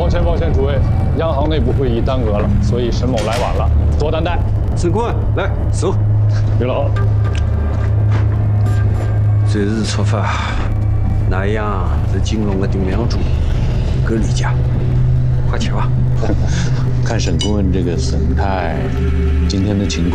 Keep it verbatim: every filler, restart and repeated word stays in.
歉抱歉，诸位，央行内部会议耽搁了，所以沈某来晚了，多担待。 沈顾问，来手。 刘老， 这日出发，那样是金龙的顶梁柱，够理解。快去吧。 看沈顾问这个神态，今天的情况。